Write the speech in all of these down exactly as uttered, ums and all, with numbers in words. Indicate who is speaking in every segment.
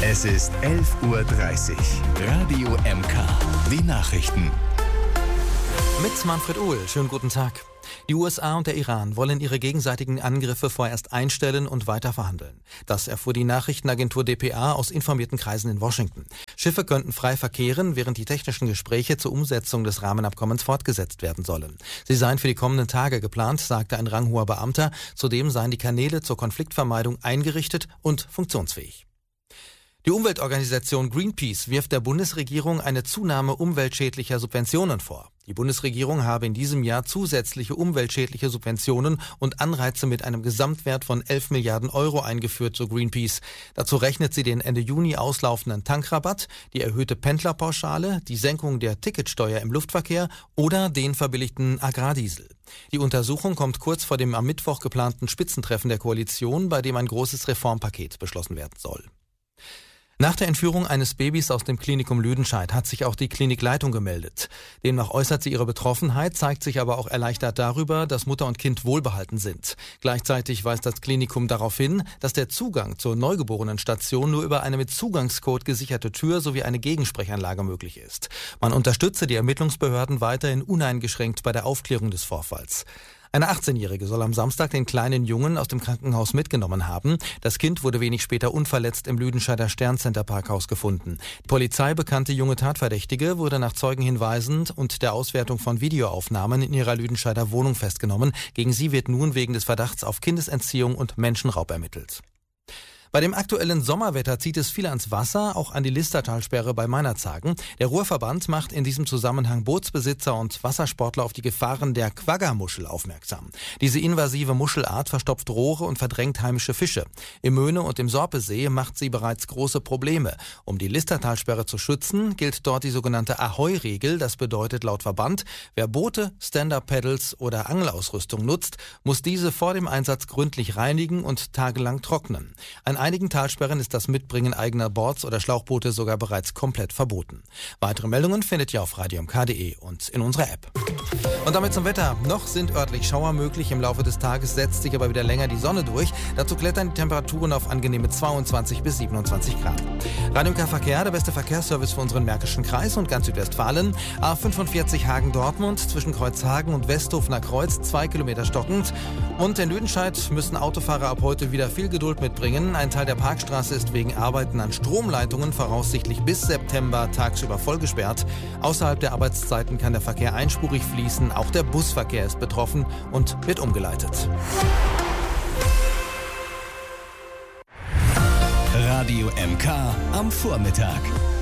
Speaker 1: Es ist elf Uhr dreißig. Radio M K. Die Nachrichten.
Speaker 2: Mit Manfred Uhl. Schönen guten Tag. Die U S A und der Iran wollen ihre gegenseitigen Angriffe vorerst einstellen und weiter verhandeln. Das erfuhr die Nachrichtenagentur D P A aus informierten Kreisen in Washington. Schiffe könnten frei verkehren, während die technischen Gespräche zur Umsetzung des Rahmenabkommens fortgesetzt werden sollen. Sie seien für die kommenden Tage geplant, sagte ein ranghoher Beamter. Zudem seien die Kanäle zur Konfliktvermeidung eingerichtet und funktionsfähig. Die Umweltorganisation Greenpeace wirft der Bundesregierung eine Zunahme umweltschädlicher Subventionen vor. Die Bundesregierung habe in diesem Jahr zusätzliche umweltschädliche Subventionen und Anreize mit einem Gesamtwert von elf Milliarden Euro eingeführt, so Greenpeace. Dazu rechnet sie den Ende Juni auslaufenden Tankrabatt, die erhöhte Pendlerpauschale, die Senkung der Ticketsteuer im Luftverkehr oder den verbilligten Agrardiesel. Die Untersuchung kommt kurz vor dem am Mittwoch geplanten Spitzentreffen der Koalition, bei dem ein großes Reformpaket beschlossen werden soll. Nach der Entführung eines Babys aus dem Klinikum Lüdenscheid hat sich auch die Klinikleitung gemeldet. Demnach äußert sie ihre Betroffenheit, zeigt sich aber auch erleichtert darüber, dass Mutter und Kind wohlbehalten sind. Gleichzeitig weist das Klinikum darauf hin, dass der Zugang zur Neugeborenenstation nur über eine mit Zugangscode gesicherte Tür sowie eine Gegensprechanlage möglich ist. Man unterstütze die Ermittlungsbehörden weiterhin uneingeschränkt bei der Aufklärung des Vorfalls. Eine achtzehnjährige soll am Samstag den kleinen Jungen aus dem Krankenhaus mitgenommen haben. Das Kind wurde wenig später unverletzt im Lüdenscheider Sterncenter Parkhaus gefunden. Die Polizei bekannte junge Tatverdächtige, wurde nach Zeugenhinweisen und der Auswertung von Videoaufnahmen in ihrer Lüdenscheider Wohnung festgenommen. Gegen sie wird nun wegen des Verdachts auf Kindesentziehung und Menschenraub ermittelt. Bei dem aktuellen Sommerwetter zieht es viele ans Wasser, auch an die Listertalsperre bei Meinerzhagen. Der Ruhrverband macht in diesem Zusammenhang Bootsbesitzer und Wassersportler auf die Gefahren der Quagga-Muschel aufmerksam. Diese invasive Muschelart verstopft Rohre und verdrängt heimische Fische. Im Möhne und im Sorpesee macht sie bereits große Probleme. Um die Listertalsperre zu schützen, gilt dort die sogenannte Ahoi-Regel. Das bedeutet laut Verband, wer Boote, Stand-Up-Paddles oder Angelausrüstung nutzt, muss diese vor dem Einsatz gründlich reinigen und tagelang trocknen. Ein In einigen Talsperren ist das Mitbringen eigener Boards oder Schlauchboote sogar bereits komplett verboten. Weitere Meldungen findet ihr auf radio m k punkt d e und in unserer App. Und damit zum Wetter. Noch sind örtlich Schauer möglich. Im Laufe des Tages setzt sich aber wieder länger die Sonne durch. Dazu klettern die Temperaturen auf angenehme zweiundzwanzig bis siebenundzwanzig Grad. Radio M K Verkehr, der beste Verkehrsservice für unseren Märkischen Kreis und ganz Südwestfalen. A fünfundvierzig Hagen-Dortmund zwischen Kreuzhagen und Westhofener Kreuz, zwei Kilometer stockend. Und in Lüdenscheid müssen Autofahrer ab heute wieder viel Geduld mitbringen. Ein Teil der Parkstraße ist wegen Arbeiten an Stromleitungen voraussichtlich bis September tagsüber voll gesperrt. Außerhalb der Arbeitszeiten kann der Verkehr einspurig fließen. Auch der Busverkehr ist betroffen und wird umgeleitet.
Speaker 1: Radio M K am Vormittag.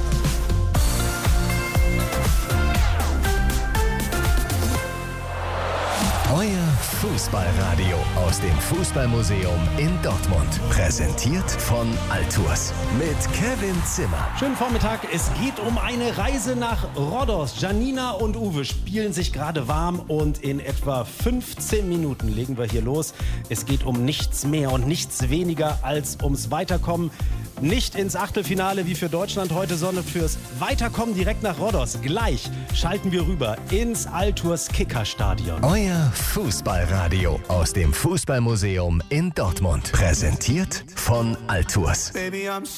Speaker 1: Euer Fußballradio aus dem Fußballmuseum in Dortmund. Präsentiert von Altours mit Kevin Zimmer.
Speaker 3: Schönen Vormittag. Es geht um eine Reise nach Rhodos. Janina und Uwe spielen sich gerade warm und in etwa fünfzehn Minuten legen wir hier los. Es geht um nichts mehr und nichts weniger als ums Weiterkommen. Nicht ins Achtelfinale wie für Deutschland heute, sondern fürs Weiterkommen direkt nach Rhodos. Gleich schalten wir rüber ins Altours Kickerstadion.
Speaker 1: Euer Fußballradio aus dem Fußballmuseum in Dortmund. Präsentiert von Altours.